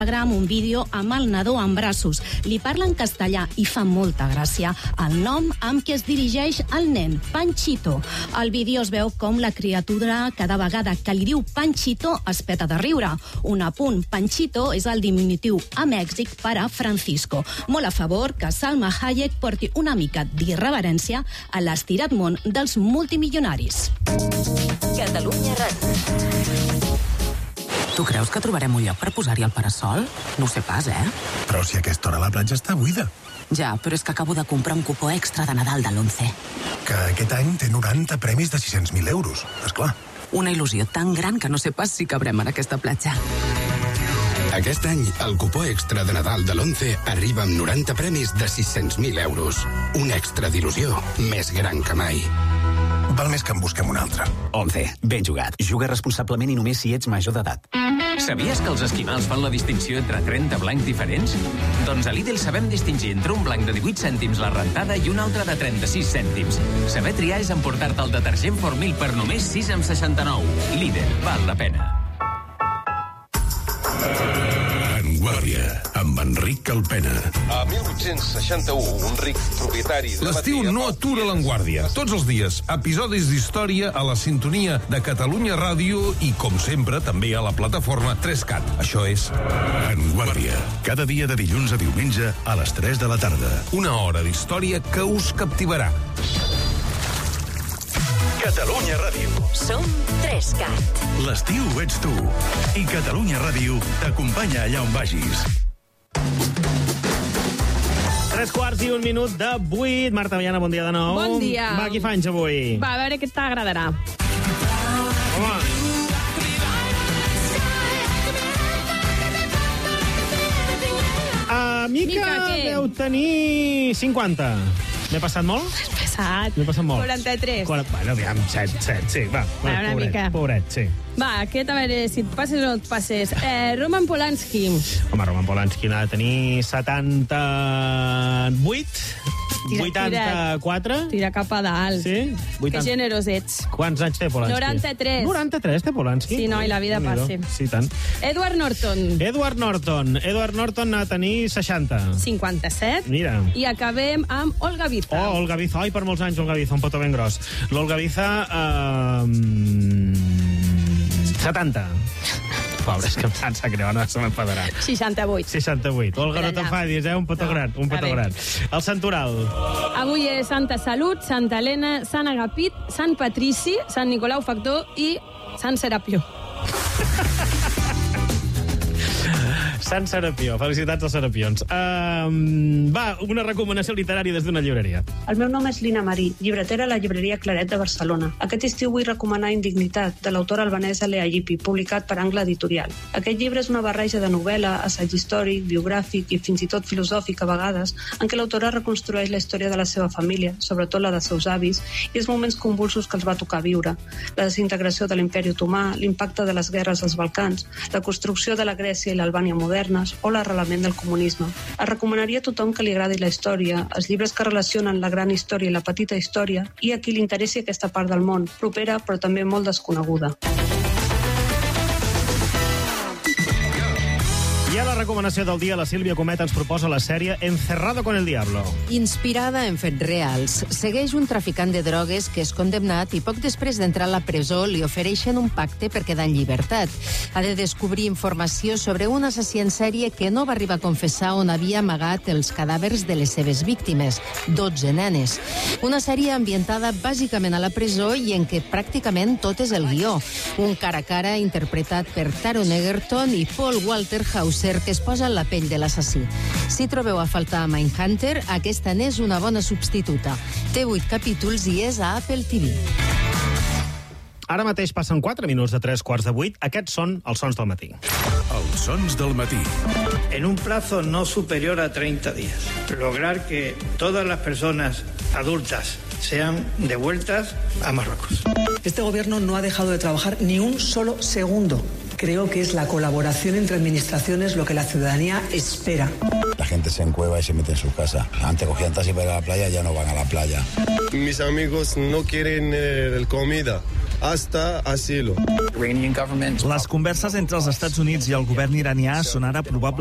Instagram un vídeo amb el nadó en braços. Li parla en castellà i fa molta gràcia el nom amb què es dirigeix al nen, Panchito. Al vídeo es veu com la criatura cada vegada que li diu Panchito es peta de riure. Un apunt, Panchito és el diminutiu a Mèxic per a Francisco. Molt a favor que Salma Hayek porti una mica d'irreverència a l'estirat món dels multimilionaris. Catalunya Ràdio. Tu creus que trobarem un lloc per posar-hi el parasol? No ho sé pas, Però si a aquesta hora la platja està buida. Ja, però és que acabo de comprar un cupó extra de Nadal de l'11. Que aquest any té 90 premis de 600.000 euros, esclar. Una il·lusió tan gran que no sé pas si cabrem en aquesta platja. Aquest any, el cupó extra de Nadal de l'11 arriba amb 90 premis de 600.000 euros. Un extra d'il·lusió més gran que mai. Val més que en busquem un altre. 11. Ben jugat. Juga responsablement i només si ets major d'edat. Sabies que els esquimals fan la distinció entre 30 blancs diferents? Doncs a Lidl sabem distingir entre un blanc de 18 cèntims la rentada i un altre de 36 cèntims. Saber triar és emportar-te el detergent Formil per només 6,69. Lidl, val la pena. Vanguardia, amb Enric Calpena. A 1861, un ric propietari... L'estiu no atura l'Enguàrdia. Tots els dies, episodis d'història a la sintonia de Catalunya Ràdio i, com sempre, també a la plataforma 3CAT. Això és Vanguardia. Cada dia de dilluns a diumenge a les 3 de la tarda. Una hora d'història que us captivarà. Catalunya Ràdio. Som 3CAT. L'estiu ets tu. I Catalunya Ràdio t'acompanya allà on vagis. 3:01 de 8. Marta Viana, bon dia de nou. Bon dia. Va, qui fa anys avui? Va, a veure què t'agradarà. Home. Mica deu tenir 50. M'he passat molt? Has passat. M'he passat molt. 43. Bueno, aviam, 7, sí, va. Una pobret, mica. Pobret, sí. Va, aquest a veure si et passes o no et passes. Roman Polanski. Home, Roman Polanski n'ha de tenir 78... 84? Tira cap a dalt. Sí? 80. Que generós ets. Quants anys té Polanski? 93. 93 té Polanski? Sí, no, i la vida passa. Sí, tant. Edward Norton. Edward Norton n'ha de tenir 60. 57. Mira. I acabem amb Olga Biza. Oh, Olga Biza. Ai, per molts anys, Olga Biza. Un petó ben gros. L'Olga Biza... 70. Pobre, és que em sap greu, no se m'enfadarà. 68. 68. Olga, no t'enfadis, un petó gran. Un petó gran. El santoral. Avui és Santa Salut, Santa Helena, Sant Agapit, Sant Patrici, Sant Nicolau Factor i Sant Serapió. Sant Serapió. Felicitats als serapions. Va, una recomanació literària des d'una llibreria. El meu nom és Lina Marí, llibretera a la llibreria Claret de Barcelona. Aquest estiu vull recomanar Indignitat, de l'autora albanesa Lea Ypi, publicat per Angle Editorial. Aquest llibre és una barreja de novel·la, assaig històric, biogràfic i fins i tot filosòfic a vegades, en què l'autora reconstrueix la història de la seva família, sobretot la dels seus avis, i els moments convulsos que els va tocar viure. La desintegració de l'imperi otomà, l'impacte de les guerres als Balcans, la construcció de la Grècia i l'Albània moderna, o l'arrelament del comunisme. Es recomanaria a tothom que li agradi la història, els llibres que relacionen la gran història i la petita història, i a qui li interessi aquesta part del món, propera però també molt desconeguda. I a la recomanació del dia, la Sílvia Comet ens proposa la sèrie Encerrado con el Diablo. Inspirada en fets reals, segueix un traficant de drogues que és condemnat i poc després d'entrar a la presó li ofereixen un pacte per quedar en llibertat. Ha de descobrir informació sobre un assassí en sèrie que no va arribar a confessar on havia amagat els cadàvers de les seves víctimes, 12 nenes. Una sèrie ambientada bàsicament a la presó i en què pràcticament tot és el guió. Un cara a cara interpretat per Taron Egerton i Paul Walter Hauser, que es posa en la pell de l'assassí. Si trobeu a faltar Mindhunter, aquesta n'és una bona substituta. Té 8 capítols i és a Apple TV. Ara mateix passen 4 minuts de 7:45. Aquests són els sons del matí. Els sons del matí. En un plazo no superior a 30 días, lograr que todas las personas adultas sean devueltas a Marruecos. Este gobierno no ha dejado de trabajar ni un solo segundo. Creo que es la colaboración entre administraciones lo que la ciudadanía espera. La gente se encueva y se mete en su casa. Antes cogían taxi para ir a la playa, ya no van a la playa. Mis amigos no quieren comida. hasta asilo. Les converses entre els Estats Units i el govern iranià són ara probablement